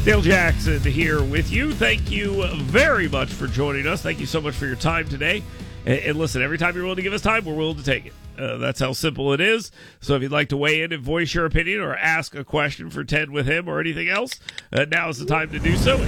Dale Jackson here with you. Thank you very much for joining us. Thank you so much for your time today. And listen, every time you're willing to give us time, we're willing to take it. That's how simple it is. So if you'd like to weigh in and voice your opinion or ask a question for Ted with him or anything else, now is the time to do so.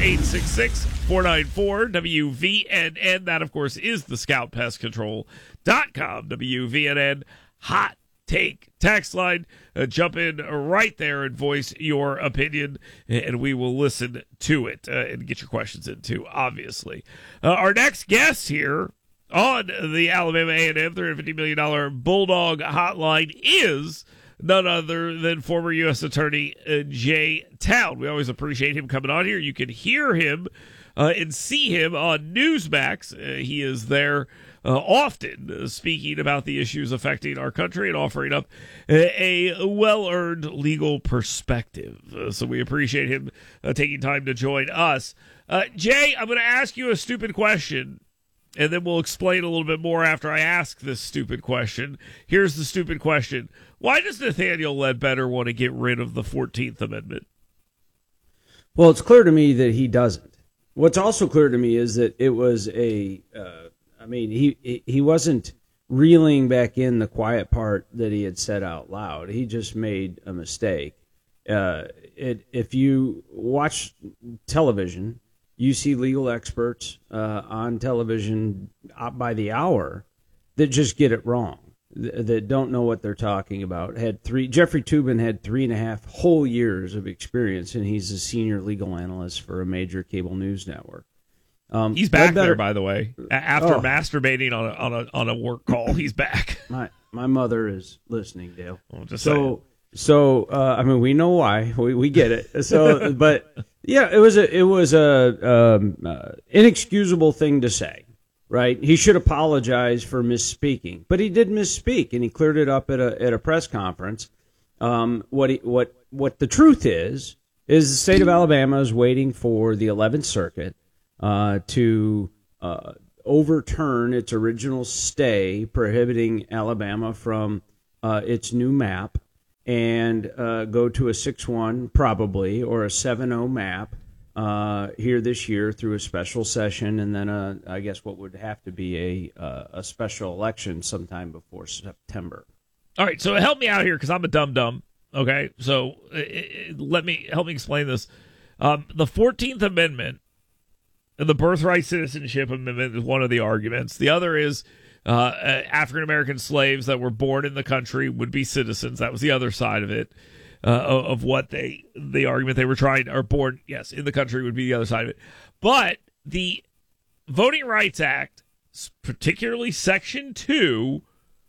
866-494-WVNN. That, of course, is the ScoutPestControl.com. WVNN Hot Take text line. Jump in right there and voice your opinion, and we will listen to it and get your questions in too, obviously. Our next guest here on the Alabama A&M $350 million Bulldog Hotline is none other than former U.S. Attorney Jay Town. We always appreciate him coming on here. You can hear him and see him on Newsmax. He is there often speaking about the issues affecting our country and offering up a well-earned legal perspective. So we appreciate him taking time to join us. Jay, I'm going to ask you a stupid question, and then we'll explain a little bit more after I ask this stupid question. Here's the stupid question. Why does Nathaniel Ledbetter want to get rid of the 14th Amendment? Well, it's clear to me that he doesn't. What's also clear to me is that it was he wasn't reeling back in the quiet part that he had said out loud. He just made a mistake. If you watch television, you see legal experts on television by the hour that just get it wrong, that don't know what they're talking about. Jeffrey Toobin had 3.5 whole years of experience, and he's a senior legal analyst for a major cable news network. He's back there, by the way. After masturbating on a work call, he's back. My mother is listening, Dale. Well, just saying. So we know why. We get it. So, but yeah, it was a inexcusable thing to say, right? He should apologize for misspeaking, but he did misspeak, and he cleared it up at a press conference. What the truth is the state of Alabama is waiting for the 11th Circuit to overturn its original stay prohibiting Alabama from its new map and go to a 6-1 probably or a 7-0 map here this year through a special session, and then I guess what would have to be a special election sometime before September. All right, so help me out here because I'm a dum-dum. Okay, so help me explain this. The 14th Amendment, the Birthright Citizenship Amendment, is one of the arguments. The other is African-American slaves that were born in the country would be citizens. That was the other side of it, of what the argument they were trying, or born, yes, in the country would be the other side of it. But the Voting Rights Act, particularly Section 2,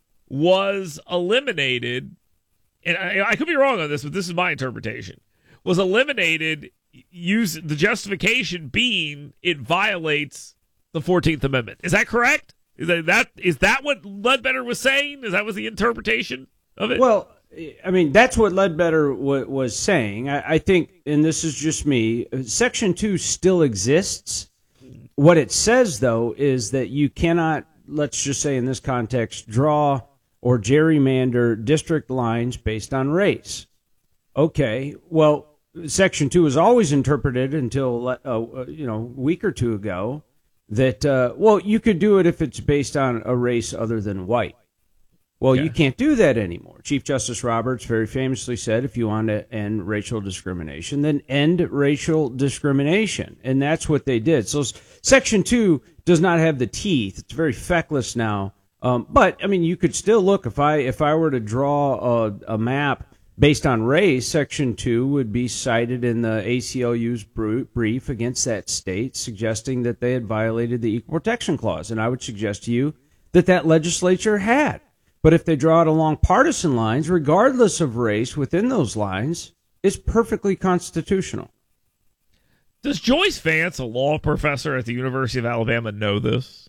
was eliminated, and I could be wrong on this, but this is my interpretation, was eliminated the justification being it violates the 14th Amendment. Is that correct? Is that what Ledbetter was saying? Is that was the interpretation of it? Well, I mean, that's what Ledbetter was saying. I think, and this is just me, Section 2 still exists. What it says, though, is that you cannot, let's just say in this context, draw or gerrymander district lines based on race. Okay, well, Section 2 was always interpreted until a week or two ago that you could do it if it's based on a race other than white. Well, You can't do that anymore. Chief Justice Roberts very famously said, if you want to end racial discrimination, then end racial discrimination, and that's what they did. So Section 2 does not have the teeth; it's very feckless now. But I mean, you could still look if I were to draw a map based on race, Section 2 would be cited in the ACLU's brief against that state, suggesting that they had violated the Equal Protection Clause. And I would suggest to you that legislature had. But if they draw it along partisan lines, regardless of race within those lines, it's perfectly constitutional. Does Joyce Vance, a law professor at the University of Alabama, know this?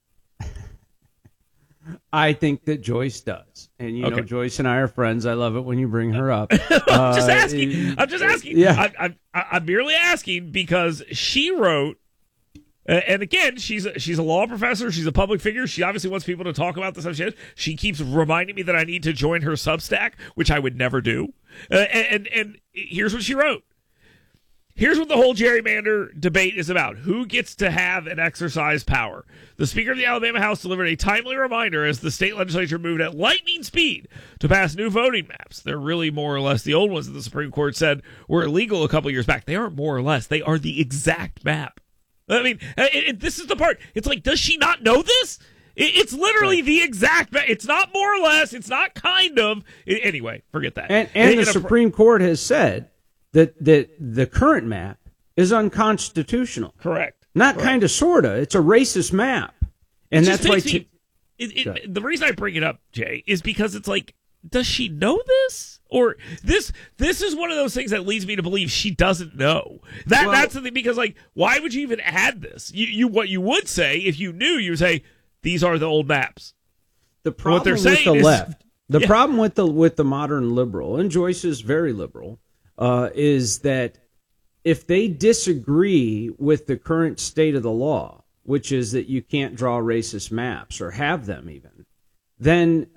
I think that Joyce does. And, you know, Joyce and I are friends. I love it when you bring her up. I'm just asking. Yeah. I'm merely asking because she wrote, and again, she's a law professor. She's a public figure. She obviously wants people to talk about the stuff she keeps reminding me that I need to join her Substack, which I would never do. And here's what she wrote. Here's what the whole gerrymander debate is about. Who gets to have and exercise power? The Speaker of the Alabama House delivered a timely reminder as the state legislature moved at lightning speed to pass new voting maps. They're really more or less the old ones that the Supreme Court said were illegal a couple years back. They aren't more or less. They are the exact map. I mean, this is the part. It's like, does she not know this? It's literally the exact map. It's not more or less. It's not kind of. Anyway, forget that. And the Supreme Court has said that the current map is unconstitutional. Correct. Not kind of, sorta. It's a racist map. And that's why... the reason I bring it up, Jay, is because it's like, does she know this? Or this is one of those things that leads me to believe she doesn't know. That's the thing, because, like, why would you even add this? What you would say, if you knew, you would say, these are the old maps. The problem with the left, problem with the modern liberal, and Joyce is very liberal, is that if they disagree with the current state of the law, which is that you can't draw racist maps or have them even, then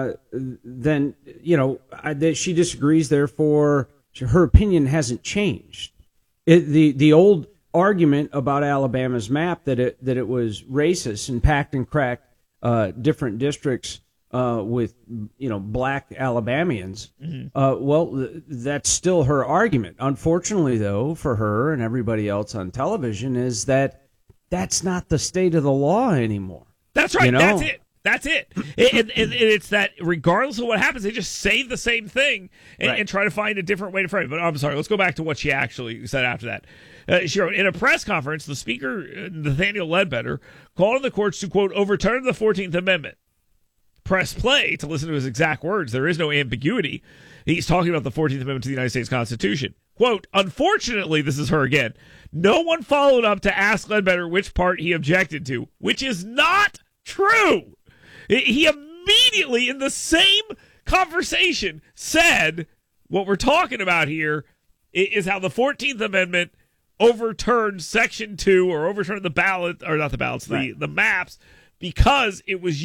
she disagrees. Therefore, her opinion hasn't changed. The old argument about Alabama's map that it was racist and packed and cracked different districts with black Alabamians. Mm-hmm. That's still her argument. Unfortunately, though, for her and everybody else on television, is that that's not the state of the law anymore. That's right. That's it. And it's that regardless of what happens, they just say the same thing and try to find a different way to frame it. But I'm sorry, let's go back to what she actually said after that. She wrote, in a press conference, the Speaker, Nathaniel Ledbetter, called on the courts to, quote, overturn the 14th Amendment. Press play to listen to his exact words. There is no ambiguity. He's talking about the 14th Amendment to the United States Constitution. Quote, unfortunately, this is her again, no one followed up to ask Ledbetter which part he objected to, which is not true. He immediately, in the same conversation, said, what we're talking about here is how the 14th Amendment overturned Section 2, or overturned the ballot, or not the ballots, the maps, because it was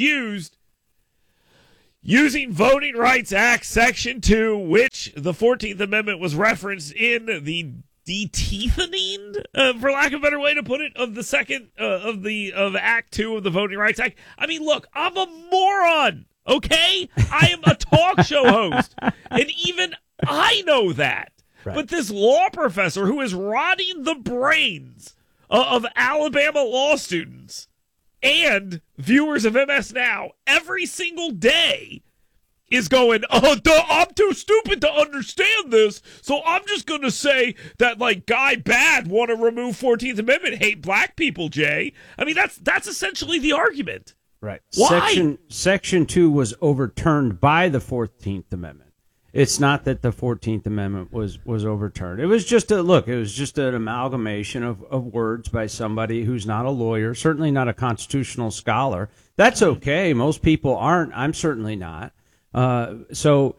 using Voting Rights Act Section 2, which the 14th Amendment was referenced in the detethening, for lack of a better way to put it, of the second of Act 2 of the Voting Rights Act. I mean, look, I'm a moron, okay? I am a talk show host, and even I know that. Right. But this law professor who is rotting the brains of Alabama law students and viewers of MS Now every single day is going, I'm too stupid to understand this, so I'm just going to say that, like, Guy Bad want to remove 14th Amendment, hate black people, Jay. I mean, that's essentially the argument. Right. Why? Section 2 was overturned by the 14th Amendment. It's not that the 14th Amendment was overturned. It was just an amalgamation of words by somebody who's not a lawyer, certainly not a constitutional scholar. That's okay. Most people aren't. I'm certainly not. But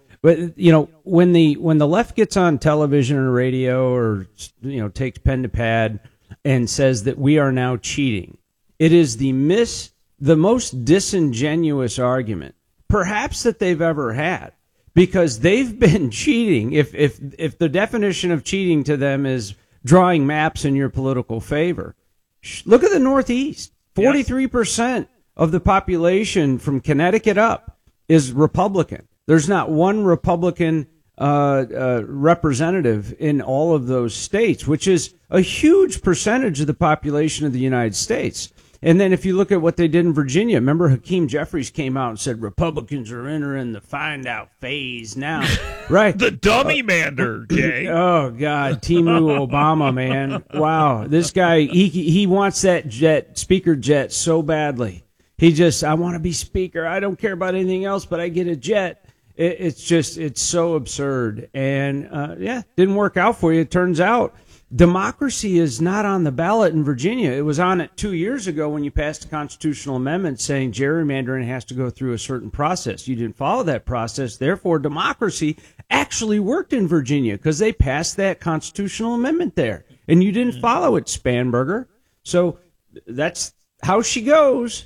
when the left gets on television or radio, or takes pen to pad and says that we are now cheating, it is the most disingenuous argument perhaps that they've ever had, because they've been cheating. If the definition of cheating to them is drawing maps in your political favor, look at the Northeast. 43% of the population from Connecticut up is Republican. There's not one Republican representative in all of those states, which is a huge percentage of the population of the United States. And then if you look at what they did in Virginia, remember Hakeem Jeffries came out and said Republicans are entering the find out phase now. Right. The dummy mander, Jay. Oh, God. Timu Obama, man. Wow. This guy, he wants that speaker jet so badly. I want to be speaker. I don't care about anything else, but I get a jet. It's so absurd. And, didn't work out for you. It turns out democracy is not on the ballot in Virginia. It was on it 2 years ago when you passed a constitutional amendment saying gerrymandering has to go through a certain process. You didn't follow that process. Therefore, democracy actually worked in Virginia because they passed that constitutional amendment there. And you didn't follow it, Spanberger. So that's how she goes.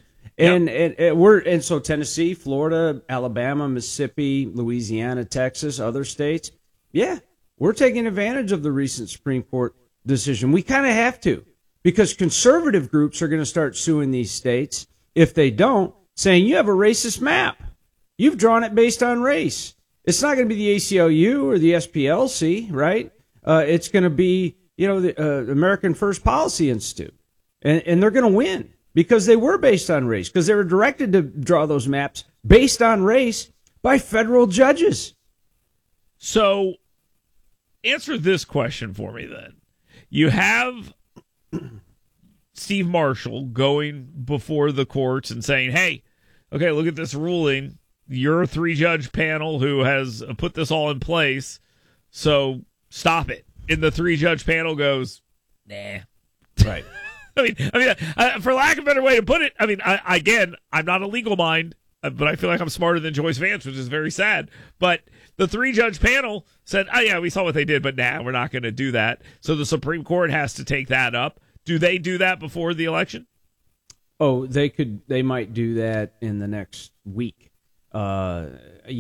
And so Tennessee, Florida, Alabama, Mississippi, Louisiana, Texas, other states, we're taking advantage of the recent Supreme Court decision. We kind of have to, because conservative groups are going to start suing these states if they don't, saying you have a racist map. You've drawn it based on race. It's not going to be the ACLU or the SPLC, right? It's going to be, the American First Policy Institute. And they're going to win because they were based on race, because they were directed to draw those maps based on race by federal judges. So answer this question for me then. You have Steve Marshall going before the courts and saying, hey, okay, look at this ruling. You're a 3-judge panel who has put this all in place, so stop it. And the 3-judge panel goes, nah. Right. For lack of a better way to put it, I'm not a legal mind, but I feel like I'm smarter than Joyce Vance, which is very sad. But the 3-judge panel said, oh, yeah, we saw what they did, but we're not going to do that. So the Supreme Court has to take that up. Do they do that before the election? Oh, they might do that in the next week. They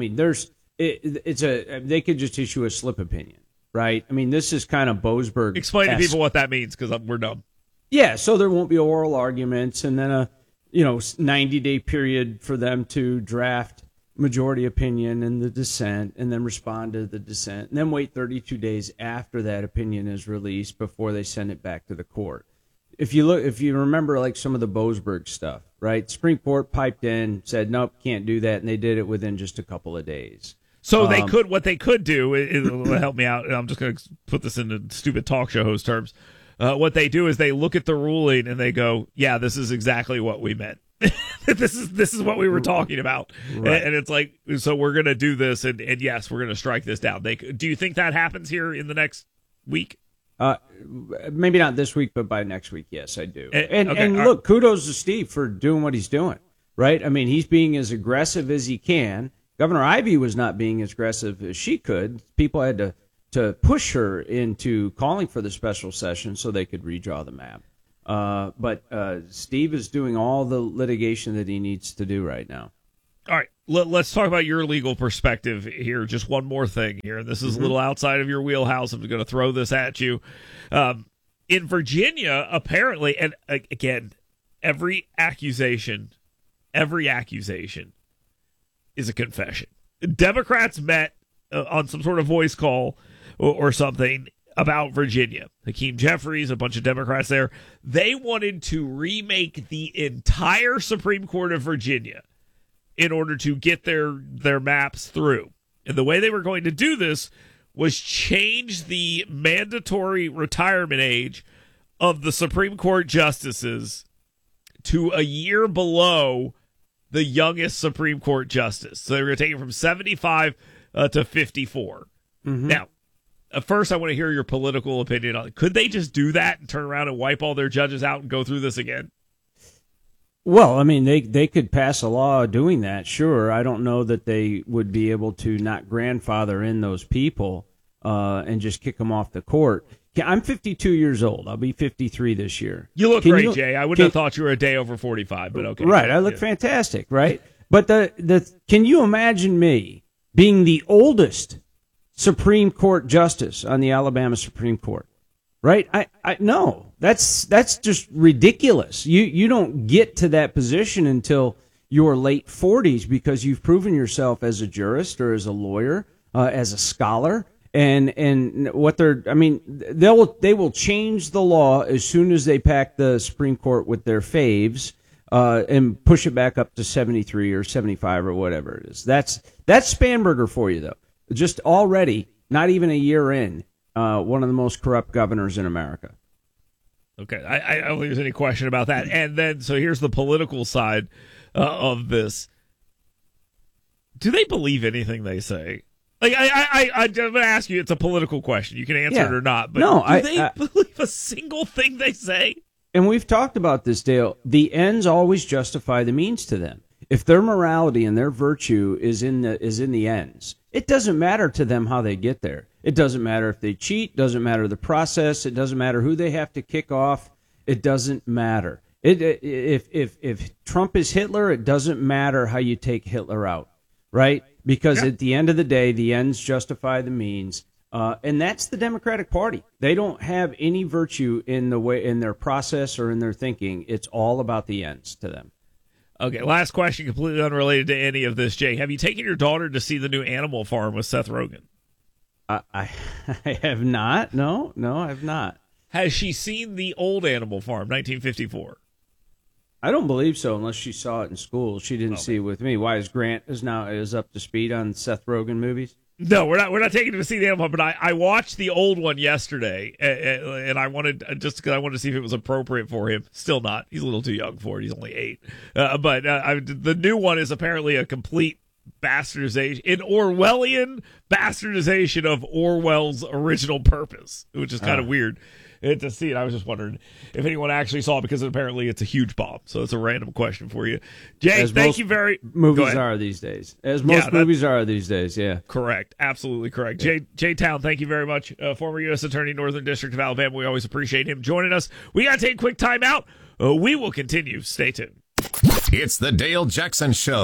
could just issue a slip opinion, right? I mean, this is kind of Boasberg. Explain to people what that means, because we're dumb. Yeah, so there won't be oral arguments, and then a 90-day period for them to draft majority opinion and the dissent, and then respond to the dissent, and then wait 32 days after that opinion is released before they send it back to the court. If you remember, like some of the Boasberg stuff, right? Supreme Court piped in, said nope, can't do that, and they did it within just a couple of days. So what they could do is help me out, and I'm just going to put this into stupid talk show host terms. What they do is they look at the ruling and they go, yeah, this is exactly what we meant. This is what we were talking about. Right. And it's like, so we're going to do this, and yes, we're going to strike this down. Do you think that happens here in the next week? Maybe not this week, but by next week, yes, I do. And look, right. Kudos to Steve for doing what he's doing, right? I mean, he's being as aggressive as he can. Governor Ivey was not being as aggressive as she could. People had to push her into calling for the special session so they could redraw the map. But Steve is doing all the litigation that he needs to do right now. All right, let's talk about your legal perspective here. Just one more thing here. This is a little outside of your wheelhouse. I'm going to throw this at you. In Virginia, apparently, and again, every accusation is a confession. Democrats met on some sort of voice call or something about Virginia. Hakeem Jeffries, a bunch of Democrats there, they wanted to remake the entire Supreme Court of Virginia in order to get their maps through. And the way they were going to do this was change the mandatory retirement age of the Supreme Court justices to a year below the youngest Supreme Court justice. So they were going to take it from 75 to 54. Mm-hmm. Now, first, I want to hear your political opinion on it. Could they just do that and turn around and wipe all their judges out and go through this again? Well, I mean, they could pass a law doing that, sure. I don't know that they would be able to not grandfather in those people and just kick them off the court. I'm 52 years old. I'll be 53 this year. You look great, Jay. I wouldn't have thought you were a day over 45, but okay. Right, I look fantastic, right? But can you imagine me being the oldest Supreme Court justice on the Alabama Supreme Court? Right? No, that's just ridiculous. You don't get to that position until your late 40s because you've proven yourself as a jurist or as a lawyer, as a scholar. And what they will change the law as soon as they pack the Supreme Court with their faves, and push it back up to 73 or 75 or whatever it is. That's Spanberger for you, though. Just already, not even a year in, one of the most corrupt governors in America. Okay, I don't think there's any question about that. And then, so here's the political side of this. Do they believe anything they say? Like, I'm going to ask you, it's a political question. You can answer it or not. But do they believe a single thing they say? And we've talked about this, Dale. The ends always justify the means to them. If their morality and their virtue is in the ends, it doesn't matter to them how they get there. It doesn't matter if they cheat. Doesn't matter the process. It doesn't matter who they have to kick off. It doesn't matter. If Trump is Hitler, it doesn't matter how you take Hitler out, right? Because at the end of the day, the ends justify the means. And that's the Democratic Party. They don't have any virtue in their process or in their thinking. It's all about the ends to them. Okay, last question, completely unrelated to any of this, Jay. Have you taken your daughter to see the new Animal Farm with Seth Rogen? I have not. No, I have not. Has she seen the old Animal Farm, 1954? I don't believe so, unless she saw it in school. She didn't see it with me. Why is Grant is up to speed on Seth Rogen movies? No, we're not taking him to see the Animal Farm, but I watched the old one yesterday, and I wanted because I wanted to see if it was appropriate for him. Still not. He's a little too young for it. He's only 8. But the new one is apparently a complete bastardization, an Orwellian bastardization of Orwell's original purpose, which is kind of weird to see it. I was just wondering if anyone actually saw it, because apparently it's a huge bomb. So it's a random question for you. Jay, thank you very much. Movies are these days. As most movies are these days, yeah. Correct. Absolutely correct. Yeah. Jay Town, thank you very much. Former U.S. Attorney, Northern District of Alabama. We always appreciate him joining us. We got to take a quick time out. We will continue. Stay tuned. It's the Dale Jackson Show.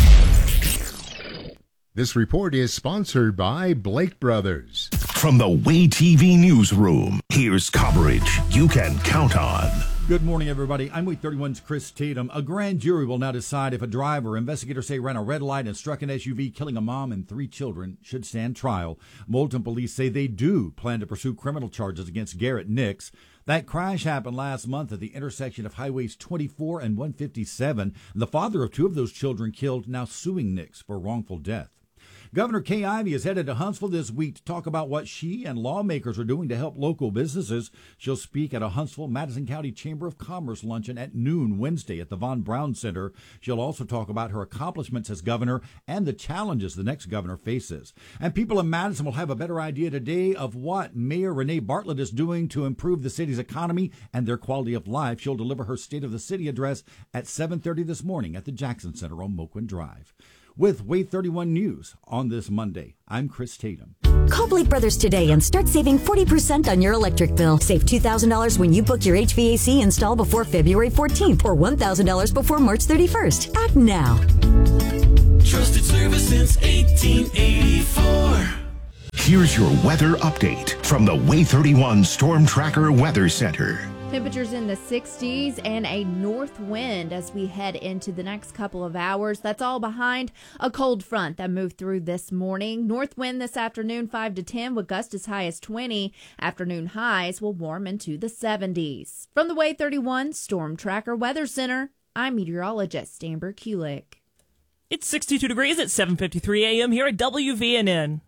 This report is sponsored by Blake Brothers. From the Way TV newsroom, here's coverage you can count on. Good morning, everybody. I'm Week 31's Chris Tatum. A grand jury will now decide if a driver investigators say ran a red light and struck an SUV, killing a mom and 3 children, should stand trial. Moulton police say they do plan to pursue criminal charges against Garrett Nix. That crash happened last month at the intersection of Highways 24 and 157. The father of 2 of those children killed, now suing Nix for wrongful death. Governor Kay Ivey is headed to Huntsville this week to talk about what she and lawmakers are doing to help local businesses. She'll speak at a Huntsville Madison County Chamber of Commerce luncheon at noon Wednesday at the Von Braun Center. She'll also talk about her accomplishments as governor and the challenges the next governor faces. And people in Madison will have a better idea today of what Mayor Renee Bartlett is doing to improve the city's economy and their quality of life. She'll deliver her State of the City address at 7:30 this morning at the Jackson Center on Moquin Drive. With Way 31 News on this Monday, I'm Chris Tatum. Call Blake Brothers today and start saving 40% on your electric bill. Save $2,000 when you book your HVAC install before February 14th or $1,000 before March 31st. Act now. Trusted service since 1884. Here's your weather update from the Way 31 Storm Tracker Weather Center. Temperatures in the 60s and a north wind as we head into the next couple of hours. That's all behind a cold front that moved through this morning. North wind this afternoon 5 to 10 with gusts as high as 20. Afternoon highs will warm into the 70s. From the Way 31 Storm Tracker Weather Center, I'm meteorologist Amber Kulik. It's 62 degrees at 7:53 a.m. here at WVNN.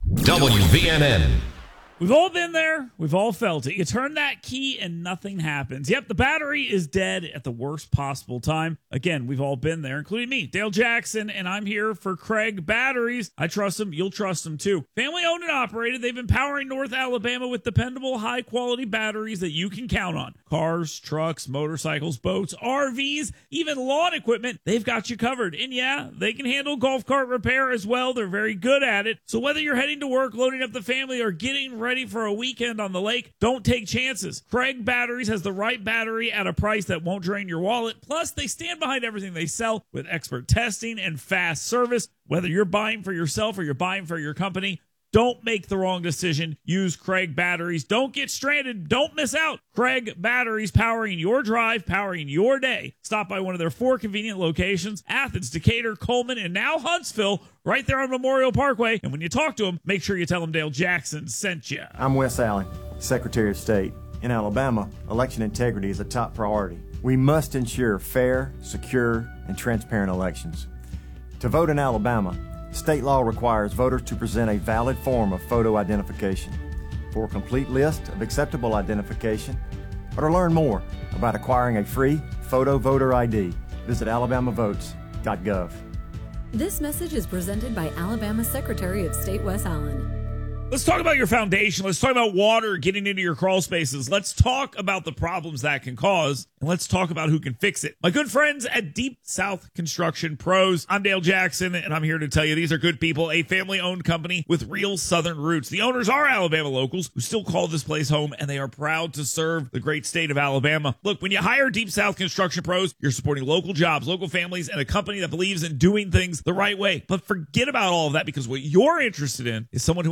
WVNN. We've all been there. We've all felt it. You turn that key and nothing happens. Yep, the battery is dead at the worst possible time. Again, we've all been there, including me, Dale Jackson, and I'm here for Craig Batteries. I trust them. You'll trust them, too. Family owned and operated. They've been powering North Alabama with dependable, high-quality batteries that you can count on. Cars, trucks, motorcycles, boats, RVs, even lawn equipment. They've got you covered. And yeah, they can handle golf cart repair as well. They're very good at it. So whether you're heading to work, loading up the family, or getting ready for a weekend on the lake, don't take chances. Craig Batteries has the right battery at a price that won't drain your wallet. Plus, they stand behind everything they sell with expert testing and fast service. Whether you're buying for yourself or you're buying for your company, don't make the wrong decision. Use Craig Batteries. Don't get stranded. Don't miss out. Craig Batteries, powering your drive, powering your day. Stop by one of their 4 convenient locations: Athens, Decatur, Coleman, and now Huntsville, right there on Memorial Parkway. And when you talk to them, make sure you tell them Dale Jackson sent you. I'm Wes Allen, Secretary of State. In Alabama, election integrity is a top priority. We must ensure fair, secure, and transparent elections. To vote in Alabama, state law requires voters to present a valid form of photo identification. For a complete list of acceptable identification, or to learn more about acquiring a free photo voter ID, visit alabamavotes.gov. This message is presented by Alabama Secretary of State Wes Allen. Let's talk about your foundation. Let's talk about water getting into your crawl spaces. Let's talk about the problems that can cause, and let's talk about who can fix it. My good friends at Deep South Construction Pros. I'm Dale Jackson, and I'm here to tell you these are good people, a family-owned company with real Southern roots. The owners are Alabama locals who still call this place home, and they are proud to serve the great state of Alabama. Look, when you hire Deep South Construction Pros, you're supporting local jobs, local families, and a company that believes in doing things the right way. But forget about all of that, because what you're interested in is someone who understands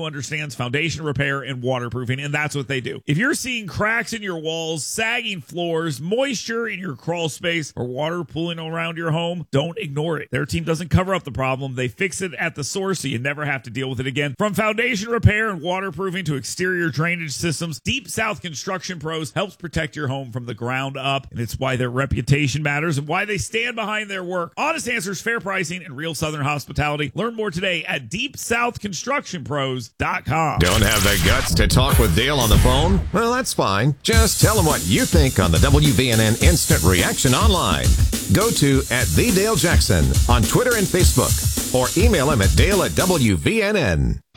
brands, foundation repair, and waterproofing, and that's what they do. If you're seeing cracks in your walls, sagging floors, moisture in your crawl space, or water pooling around your home, don't ignore it. Their team doesn't cover up the problem. They fix it at the source so you never have to deal with it again. From foundation repair and waterproofing to exterior drainage systems, Deep South Construction Pros helps protect your home from the ground up, and it's why their reputation matters and why they stand behind their work. Honest answers, fair pricing, and real Southern hospitality. Learn more today at DeepSouthConstructionPros.com. Don't have the guts to talk with Dale on the phone? Well, that's fine. Just tell him what you think on the WVNN Instant Reaction online. Go to @TheDaleJackson on Twitter and Facebook, or email him at Dale@WVNN.